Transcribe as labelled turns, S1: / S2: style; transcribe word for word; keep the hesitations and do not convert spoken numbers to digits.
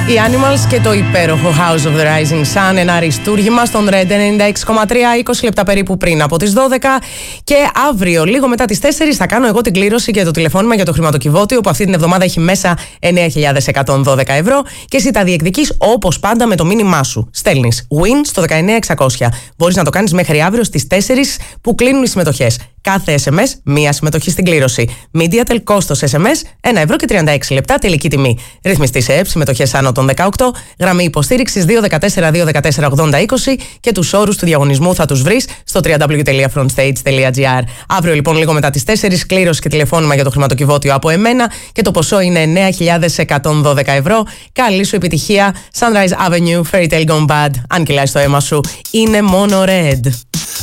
S1: Οι Animals και το υπέροχο House of the Rising Sun, ένα αριστούργημα στον Red ενενήντα έξι κόμμα τρία, είκοσι λεπτά περίπου πριν από τις δώδεκα. Και αύριο, λίγο μετά τις τέσσερις, θα κάνω εγώ την κλήρωση και το τηλεφώνημα για το χρηματοκιβώτιο, που αυτή την εβδομάδα έχει μέσα εννέα χιλιάδες εκατόν δώδεκα ευρώ. Και εσύ τα διεκδικείς όπως πάντα με το μήνυμά σου. Στέλνεις win στο δεκαεννέα εξακόσια. Μπορείς να το κάνεις μέχρι αύριο στις τέσσερις που κλείνουν οι συμμετοχές. Κάθε ες εμ ες, μία συμμετοχή στην κλήρωση. Mediatel, κόστος ες εμ ες, ένα ευρώ και τριάντα έξι λεπτά, τελική τιμή. Ρυθμιστή σε ΕΕΠ, συμμετοχές άνω των δεκαοκτώ, γραμμή υποστήριξης δύο ένα τέσσερα δύο ένα τέσσερα ογδόντα είκοσι και τους όρους του διαγωνισμού θα τους βρεις στο double-u double-u double-u τελεία frontstage τελεία gr. Αύριο λοιπόν, λίγο μετά τις τέσσερις, κλήρωση και τηλεφώνημα για το χρηματοκιβώτιο από εμένα και το ποσό είναι εννέα χιλιάδες εκατόν δώδεκα ευρώ. Καλή σου επιτυχία. Sunrise Avenue, Fairy Tale Gone Bad. Αν κυλάει το αίμα σου, είναι μόνο Red.